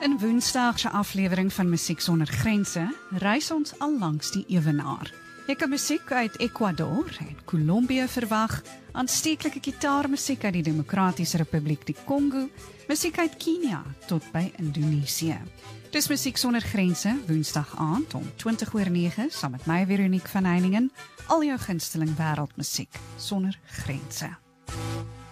In Woensdag se aflewering van Musiek Sonder Grense reis ons al langs die ewenaar. Jy kan musiek uit Ecuador en Kolombia verwag, aansteeklike gitaarmusiek uit die Demokratiese Republiek die Kongo, musiek uit Kenia tot by Indonesië. Dis Musiek Sonder Grense, Woensdag aand om 20:09 saam met my Veronique van Heiningen, al jou gunsteling wêreldmusiek sonder grense.